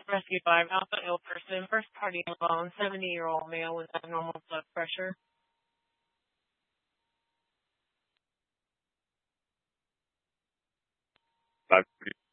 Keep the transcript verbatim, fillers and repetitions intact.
Rescue five, Alpha ill person, first party alone, seventy-year-old male with abnormal blood pressure. five